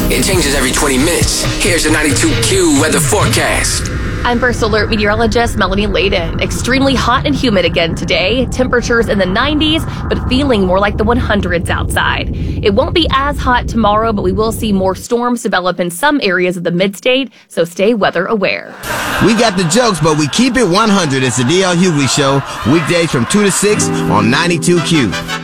It changes every 20 minutes. Here's the 92Q weather forecast. I'm First Alert meteorologist Melanie Layden. Extremely hot and humid again today. Temperatures in the 90s, but feeling more like the 100s outside. It won't be as hot tomorrow, but we will see more storms develop in some areas of the mid-state, so stay weather aware. We got the jokes, but we keep it 100. It's the DL Hughley Show, weekdays from 2 to 6 on 92Q.